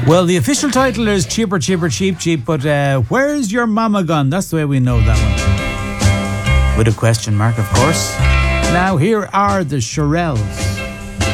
Well, the official title is Cheaper, Cheaper, Cheap, Cheap, but where's your mama gone? That's the way we know that one. With a question mark, of course. Now, here are the Shirelles.